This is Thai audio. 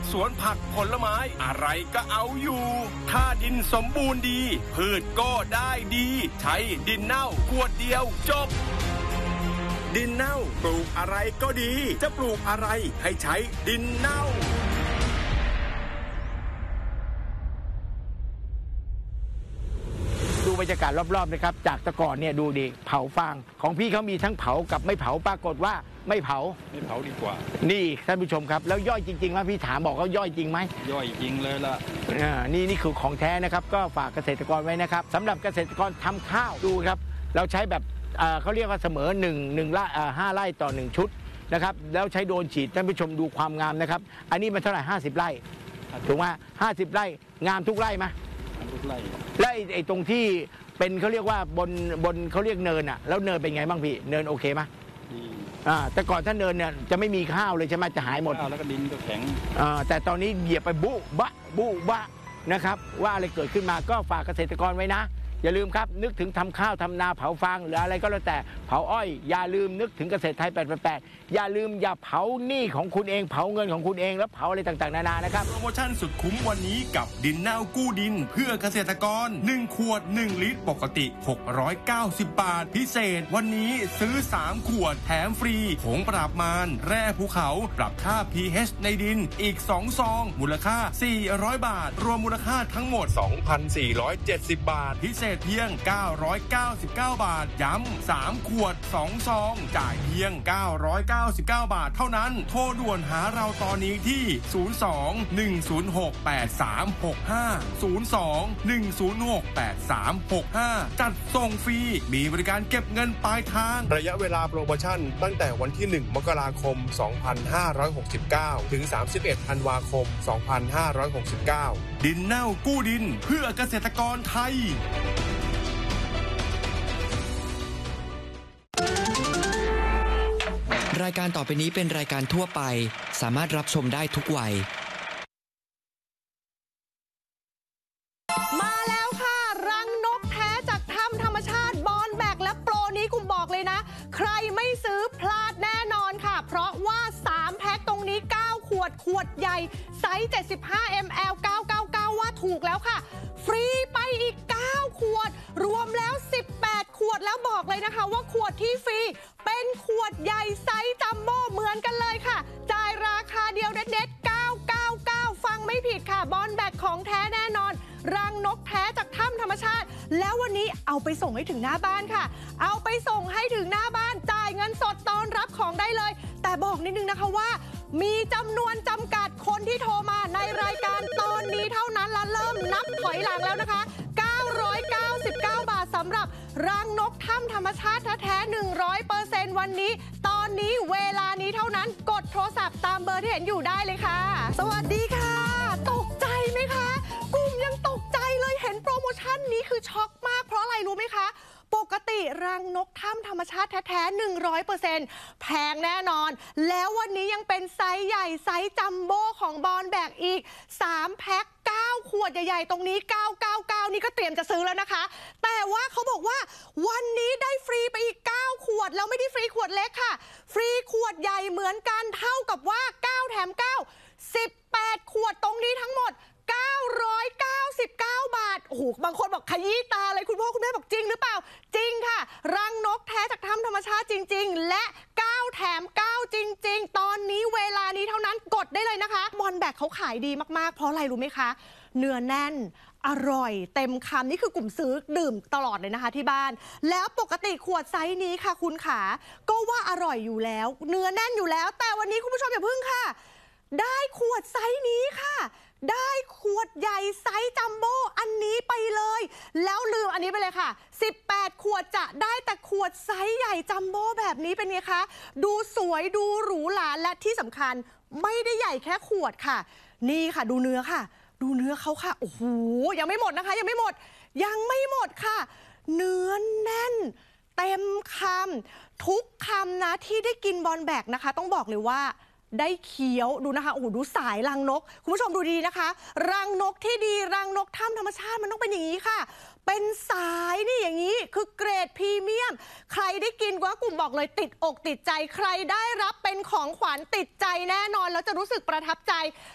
สวนผักผลไม้อะไรก็เอาอยู่ถ้าดินสมบูรณ์ดีพืชก็ได้ดีใช้ดินเน่าขวดเดียวจบดินเน่าปลูกอะไรก็ดีจะปลูกอะไรให้ใช้ดินเน่าดูบรรยากาศรอบๆนะครับจากตะก่อนเนี่ยดูดิเผาฟางของพี่เขามีทั้งเผากับไม่เผาปรากฏว่าไม่เผาดีกว่านี่ท่านผู้ชมครับแล้วย่อยจริงๆไหมพี่ถามบอกเขาย่อยจริงไหมย่อยจริงเลยล่ะนี่คือของแท้นะครับก็ฝากเกษตรกรไว้นะครับสำหรับเกษตรกรทำข้าวดูครับเราใช้แบบเขาเรียกว่าเสมอ1ไร่5 ไร่ต่อ1ชุดนะครับแล้วใช้โดรนฉีดท่านผู้ชมดูความงามนะครับอันนี้มันเท่าไหร่50 ไร่ถูกไหม50 ไร่งามทุกไร่ไหมทุกไร่และไอ้ตรงที่เป็นเขาเรียกว่าบนเขาเรียกเนินอ่ะแล้วเนินเป็นไงบ้างพี่เนินโอเคไหมแต่ก่อนถ้าเนินเนี่ยจะไม่มีข้าวเลยใช่ไหมจะหายหมดแล้วก็ดินก็แข็งแต่ตอนนี้เหยียบไปบุบะนะครับว่าอะไรเกิดขึ้นมาก็ฝากเกษตรกรไว้นะอย่าลืมครับนึกถึงทำข้าวทำนาเผาฟางหรืออะไรก็แล้วแต่เผาอ้อยอย่าลืมนึกถึงเกษตรไทย888อย่าลืมอย่าเผาหนี้ของคุณเองเผาเงินของคุณเองแล้วเผาอะไรต่างๆนานานะครับโปรโมชั่นสุดคุ้มวันนี้กับดินเน่ากู้ดินเพื่อเกษตรกร1 ขวด 1 ลิตรปกติ690 บาทพิเศษวันนี้ซื้อ3 ขวดแถมฟรีผงปราบมารแร่ภูเขาปรับค่า pH ในดินอีก2 ซองมูลค่า400 บาทรวมมูลค่าทั้งหมด 2,470 บาทพิเศษเพียง999 บาทย้ำ3 ขวด2 ซองจ่ายเพียง999 บาทเท่านั้นโทรด่วนหาเราตอนนี้ที่02-106-8365 จัดส่งฟรีมีบริการเก็บเงินปลายทางระยะเวลาโปรโมชั่นตั้งแต่วันที่1 มกราคม 2569 ถึง 31 ธันวาคม 2569 ดินเน่ากู้ดินเพื่อเกษตรกรไทยรายการต่อไปนี้เป็นรายการทั่วไปสามารถรับชมได้ทุกวัยมาแล้วค่ะรังนกแท้จากถ้ำธรรมชาติบอนแบกและโปรนี้กุมบอกเลยนะใครไม่ซื้อพลาดแน่นอนค่ะเพราะว่า3 แพ็คตรงนี้9 ขวดใหญ่ไซส์75 ml 999ว่าถูกแล้วค่ะฟรีไปอีก9 ขวดรวมแล้ว18 ขวดแล้วบอกเลยนะคะว่าขวดที่ฟรีเป็นขวดใหญ่ไซส์จัมโบ้เหมือนกันเลยค่ะจ่ายราคาเดียวเด็ด999ฟังไม่ผิดค่ะบอนแบกของแท้แน่นอนรังนกแท้จากถ้ำธรรมชาติแล้ววันนี้เอาไปส่งให้ถึงหน้าบ้านค่ะเอาไปส่งให้ถึงหน้าบ้านจ่ายเงินสดตอนรับของได้เลยแต่บอกนิดนึงนะคะว่ามีจำนวนจำกัดคนที่โทรมาในรายการตอนนี้เท่านั้นและเริ่มนับถอยหลังแล้วนะคะ999 บาทสำหรับรังนกถ้ำธรรมชาติแท้ๆ 100% วันนี้ตอนนี้เวลานี้เท่านั้นกดโทรศัพท์ตามเบอร์ที่เห็นอยู่ได้เลยค่ะสวัสดีค่ะตกใจไหมคะกลุ่มยังตกใจเลยเห็นโปรโมชั่นนี้คือช็อกมากเพราะอะไรรู้ไหมคะปกติรังนกถ้ำธรรมชาติแท้ๆ 100% แพงแน่นอนแล้ววันนี้ยังเป็นไซส์ใหญ่ไซส์จัมโบ้ของบอนแบกอีก3 แพ็ค9 ขวดใหญ่ๆตรงนี้999นี่ก็เตรียมจะซื้อแล้วนะคะแต่ว่าเขาบอกว่าวันนี้ได้ฟรีไปอีก9 ขวดแล้วไม่ได้ฟรีขวดเล็กค่ะฟรีขวดใหญ่เหมือนกันเท่ากับว่า9 แถม 9 18 ขวดตรงนี้ทั้งหมด999 บาทโอ้โหบางคนบอกขยี้ตาเลยคุณพ่อคุณแม่บอกจริงหรือเปล่าจริงค่ะรังนกแท้จากถ้ำธรรมชาติจริงๆและ9 แถม 9 จริงๆตอนนี้เวลานี้เท่านั้นกดได้เลยนะคะบอนแบกเขาขายดีมากๆเพราะอะไรรู้ไหมคะเนื้อแน่นอร่อยเต็มคำนี่คือกลุ่มซื้อดื่มตลอดเลยนะคะที่บ้านแล้วปกติขวดไซส์นี้ค่ะคุณขาก็ว่าอร่อยอยู่แล้วเนื้อแน่นอยู่แล้วแต่วันนี้คุณผู้ชมอย่าพึ่งค่ะได้ขวดไซส์นี้ค่ะได้ขวดใหญ่ไซส์จัมโบ้อันนี้ไปเลยแล้วลืมอันนี้ไปเลยค่ะ18 ขวดจะได้แต่ขวดไซส์ใหญ่จัมโบ้แบบนี้เป็นไงคะดูสวยดูหรูหราและที่สำคัญไม่ได้ใหญ่แค่ขวดค่ะนี่ค่ะดูเนื้อค่ะดูเนื้อเขาค่ะโอ้โหยังไม่หมดนะคะยังไม่หมดค่ะเนื้อแน่นเต็มคำทุกคำนะที่ได้กินบอนแบกนะคะต้องบอกเลยว่าได้เคี้ยวดูนะคะโอ้โหดูสายรังนกคุณผู้ชมดูดีนะคะรังนกที่ดีรังนกถ้ำธรรมชาติมันต้องเป็นอย่างนี้ค่ะเป็นสายนี่อย่างนี้คือเกรดพรีเมียมใครได้กินว่ากลุ่มบอกเลยติดอกติดใจใครได้รับเป็นของขวัญติดใจแน่นอนแล้วจะรู้สึกประทับใจ